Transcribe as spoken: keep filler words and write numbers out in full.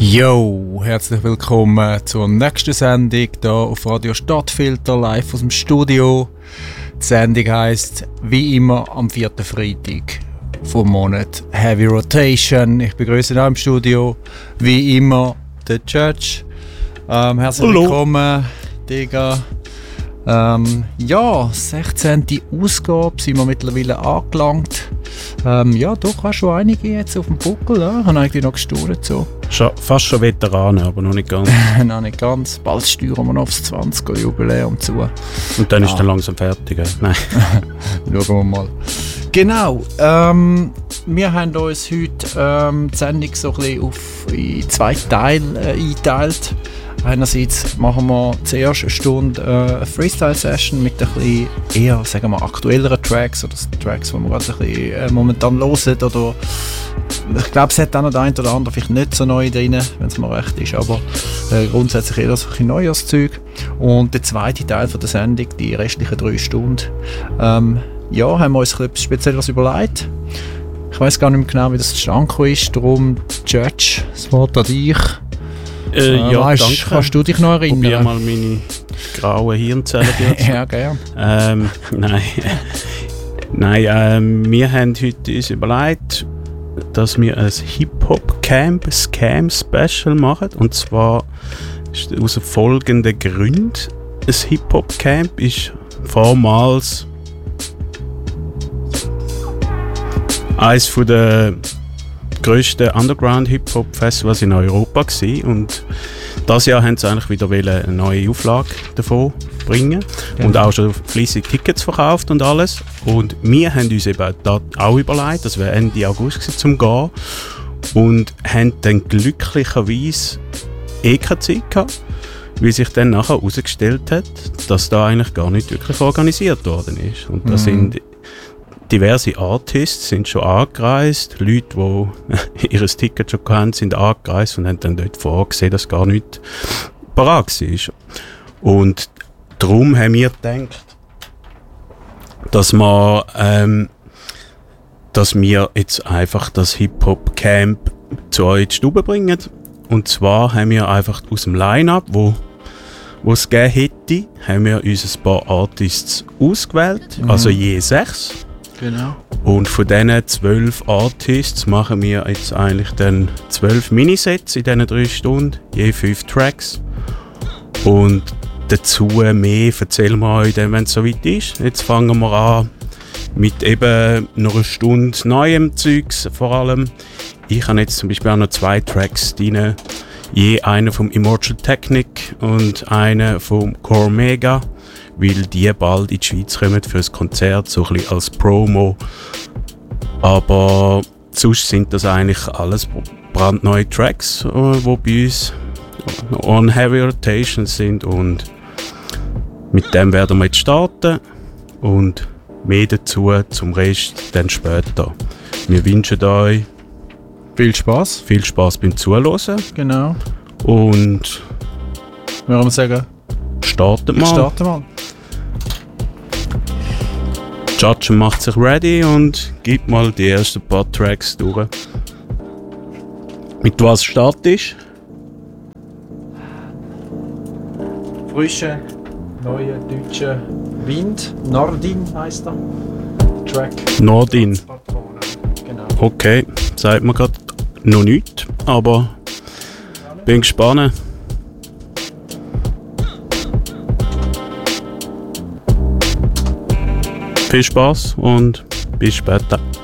Yo, herzlich willkommen zur nächsten Sendung hier auf Radio Stadtfilter, live aus dem Studio. Die Sendung heisst, wie immer, am vierten Freitag vom Monat Heavy Rotation. Ich begrüße auch im Studio, wie immer, den Judge. Ähm, herzlich Hallo. willkommen, Digga. Ähm, ja, sechzehnte Ausgabe sind wir mittlerweile angelangt. Ähm, ja, doch, auch schon einige jetzt auf dem Buckel. Ja. Ich habe eigentlich noch gestaunt. So. Schon, fast schon Veteranen, aber noch nicht ganz. Nein, nicht ganz. Bald steuern wir noch aufs zwanziger-Jubiläum zu. Und dann ja. ist dann langsam fertig. Nein. Schauen wir mal. Genau. Ähm, wir haben uns heute ähm, die Sendung so ein bisschen auf in zwei Teile äh, eingeteilt. Einerseits machen wir zuerst eine Stunde äh, eine Freestyle-Session mit ein bisschen eher, sagen wir, aktuelleren Tracks oder Tracks, die wir gerade ein bisschen äh, momentan hören. Oder ich glaube, es hat auch noch der eine oder andere vielleicht nicht so neu drin, wenn es mir recht ist, aber äh, grundsätzlich eher so ein bisschen neues Zeug. Und der zweite Teil von der Sendung, die restlichen drei Stunden, ähm, ja, haben wir uns etwas Spezielles überlegt. Ich weiß gar nicht mehr genau, wie das zustande gekommen ist, darum, Judge, das Wort an dich. Äh, ja, weißt, danke. Kannst du dich noch erinnern? Probier mal meine grauen Hirnzellen zu. Ja, gerne. Ähm, nein. nein, ähm, wir haben heute uns überlegt, dass wir ein Hip-Hop-Camp-Scam-Special machen. Und zwar ist aus folgenden Gründen. Ein Hip-Hop-Camp ist vormals eines der grössten Underground-Hip-Hop-Festivals in Europa gewesen. Und dieses Jahr haben sie eigentlich wieder eine neue Auflage davon bringen ja. Und auch schon fleissig Tickets verkauft und alles. Und wir haben uns eben da auch überlegt, das wäre Ende August gewesen, zum Gehen, und haben dann glücklicherweise eh keine Zeit gehabt, wie sich dann nachher herausgestellt hat, dass da eigentlich gar nicht wirklich organisiert worden ist. Und da mhm. sind diverse Artists sind schon angereist, Leute, die ihr Ticket schon hatten, sind angereist und haben dann dort vorgesehen, dass gar nicht parat war. Und darum haben wir gedacht, dass wir, ähm, dass wir jetzt einfach das Hip-Hop-Camp zu euch in die Stube bringen. Und zwar haben wir einfach aus dem Line-Up, wo wo es gegeben hätte, haben wir uns ein paar Artists ausgewählt, mhm. also je sechs. Genau. Und von diesen zwölf Artists machen wir jetzt eigentlich dann zwölf Minisets in diesen drei Stunden, je fünf Tracks. Und dazu mehr erzählen wir euch dann, wenn es soweit ist. Jetzt fangen wir an mit eben noch einer Stunde neuem Zeugs vor allem. Ich habe jetzt zum Beispiel auch noch zwei Tracks drin, je einen vom Immortal Technic und einen vom Core Mega, weil die bald in die Schweiz kommen für ein Konzert, so ein bisschen als Promo. Aber sonst sind das eigentlich alles brandneue Tracks, die bei uns on Heavy Rotation sind, und mit dem werden wir jetzt starten und mehr dazu zum Rest dann später. Wir wünschen euch viel Spaß. Viel Spaß beim Zuhören. Genau. Und wir würden sagen, starten mal. Starten mal. Judge macht sich ready und gibt mal die ersten paar Tracks durch. Mit was startest du? Frische, neue deutsche Wind. Nordin heisst er. Track. Nordin. Genau. Okay, sagt mir gerade noch nichts, aber bin gespannt. Viel Spaß und bis später.